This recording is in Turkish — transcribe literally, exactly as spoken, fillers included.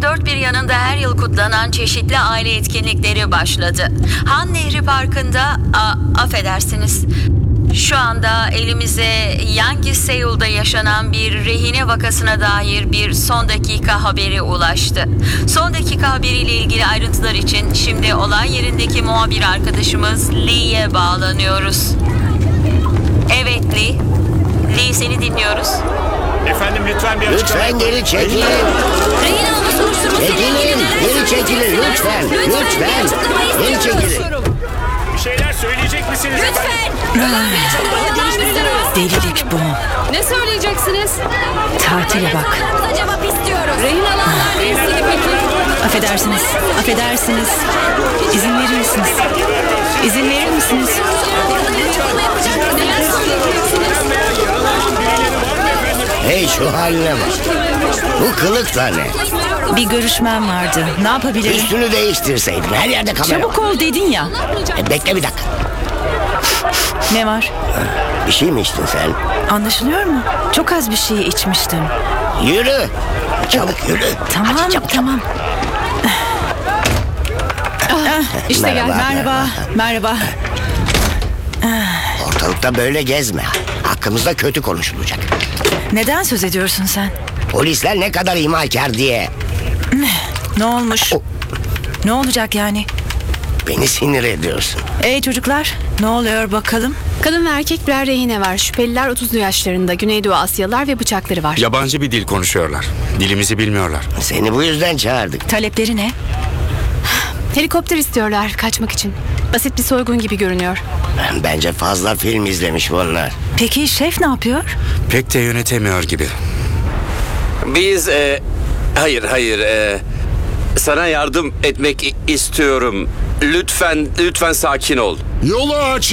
dört bir yanında her yıl kutlanan çeşitli aile etkinlikleri başladı. Han Nehri Parkı'nda, a, affedersiniz, şu anda elimize Yangi Seul'da yaşanan bir rehine vakasına dair bir son dakika haberi ulaştı. Son dakika haberiyle ilgili ayrıntılar için şimdi olay yerindeki muhabir arkadaşımız Lee'ye bağlanıyoruz. Evet Lee. Lee, seni dinliyoruz. Efendim lütfen bir açıklama. Lütfen geri çekilin. Rehin alma soruşturması Çekilin. Geri çekilin lütfen. Lütfen. Geri çekilin. Bir şeyler söyleyecek misiniz efendim? Delilik bu. Ne söyleyeceksiniz? Tatile bak. Cevap istiyoruz. Rehin alanlarla ilgili peki? Affedersiniz. Affedersiniz. İzin verir misiniz? İzin verir misiniz? Hey şu haline bak. Bu kılık da ne? Bir görüşmem vardı. Ne yapabilirim? Üstünü değiştirseydin. Her yerde kamera Çabuk var. ol dedin ya. E, bekle bir dakika. Ne var? Bir şey mi içtin sen? Anlaşılıyor mu? Çok az bir şey içmiştim. Yürü. Çabuk yürü. Tamam, Hadi çabuk, tamam. İşte gel. Merhaba. Merhaba, merhaba. Ortalıkta böyle gezme. Hakkımızda kötü konuşulacak. Neden söz ediyorsun sen? Polisler ne kadar himakar diye. Ne olmuş? O- Ne olacak yani? Beni sinir ediyorsun. Ey çocuklar, ne oluyor bakalım? Kadın ve erkek birer rehine var. Şüpheliler otuzlu yaşlarında. Güneydoğu Asyalılar ve bıçakları var. Yabancı bir dil konuşuyorlar. Dilimizi bilmiyorlar. Seni bu yüzden çağırdık. Talepleri ne? Helikopter istiyorlar kaçmak için. Basit bir soygun gibi görünüyor. Bence fazla film izlemiş bunlar. Peki şef ne yapıyor? Pek de yönetemiyor gibi. Biz e, hayır hayır e, sana yardım etmek i- istiyorum. Lütfen lütfen sakin ol. Yolu aç.